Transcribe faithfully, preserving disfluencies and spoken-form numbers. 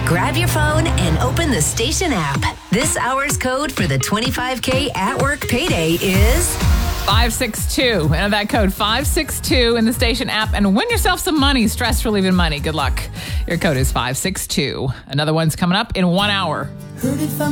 Grab your phone and open the station app. This hour's code for the twenty-five K at work payday is five six two. Enter that code five six two in the station app and win yourself some money, stress relieving money. Good luck. Your code is five six two. Another one's coming up in one hour.